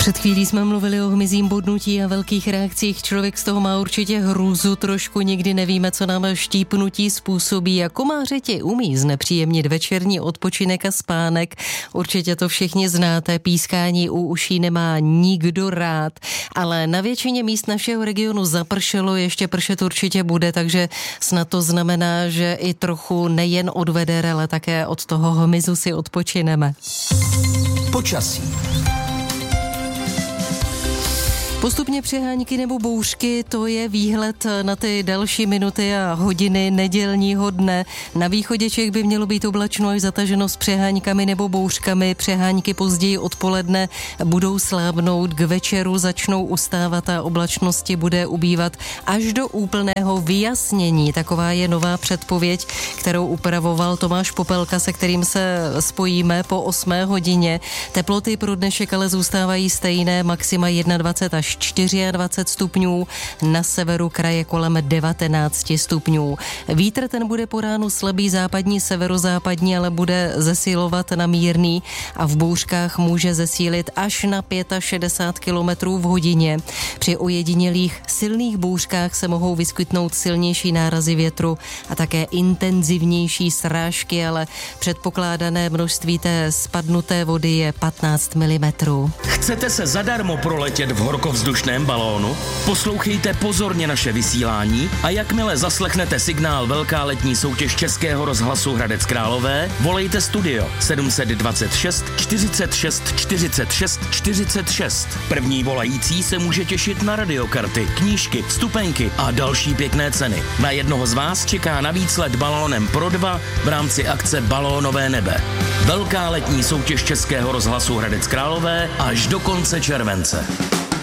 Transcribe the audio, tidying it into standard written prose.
Před chvílí jsme mluvili o hmyzím bodnutí a velkých reakcích. Člověk z toho má určitě hrůzu trošku, nikdy nevíme, co nám štípnutí způsobí. A komáři ti umí znepříjemnit večerní odpočinek a spánek. Určitě to všichni znáte, pískání u uší nemá nikdo rád, ale na většině míst našeho regionu zapršelo, ještě pršet určitě bude, takže snad to znamená, že i trochu nejen od veder, ale také od toho hmyzu si odpočineme. Počasí. Postupně přehánky nebo bouřky, to je výhled na ty další minuty a hodiny nedělního dne. Na východě Čech by mělo být oblačno až zataženo s přeháňkami nebo bouřkami. Přehánky později odpoledne budou slábnout, k večeru začnou ustávat a oblačnosti bude ubývat až do úplného vyjasnění. Taková je nová předpověď, kterou upravoval Tomáš Popelka, se kterým se spojíme po 8 hodině. Teploty pro dnešek ale zůstávají stejné, maxima 21 až 24 stupňů, na severu kraje kolem 19 stupňů. Vítr ten bude po ránu slabý západní, severozápadní, ale bude zesilovat na mírný a v bouřkách může zesílit až na 65 km v hodině. Při ojedinělých silných bouřkách se mohou vyskytnout silnější nárazy větru a také intenzivnější srážky, ale předpokládané množství té spadnuté vody je 15 mm. Chcete se zadarmo proletět v horkovzdušném balónu? Poslouchejte pozorně naše vysílání a jakmile zaslechnete signál Velká letní soutěž Českého rozhlasu Hradec Králové, volejte studio 726 46 46 46. První volající se může těšit na radiokarty, knížky, vstupenky a další pěkné ceny. Na jednoho z vás čeká navíc let balónem pro 2 v rámci akce Balónové nebe. Velká letní soutěž Českého rozhlasu Hradec Králové až do konce července.